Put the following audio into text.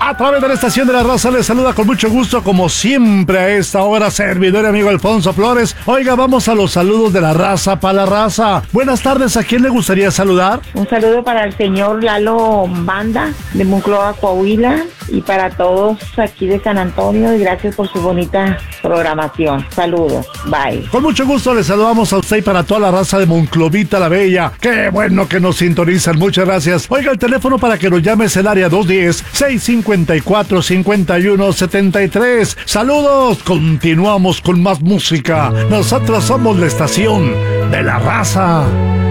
A través de la estación de la raza les saluda con mucho gusto, como siempre a esta hora, servidor y amigo Alfonso Flores. Oiga, vamos a los saludos de la raza para la raza. Buenas tardes, ¿a quién le gustaría saludar? Un saludo para el señor Lalo Banda de Monclova, Coahuila, y para todos aquí de San Antonio, y gracias por su bonita programación. Saludos, bye. Con mucho gusto les saludamos a usted y para toda la raza de Monclovita la Bella. Qué bueno que nos sintonizan, muchas gracias. Oiga, el teléfono para que nos llames el área 210-654-5173. Saludos, continuamos con más música. Nosotros somos la estación de la raza.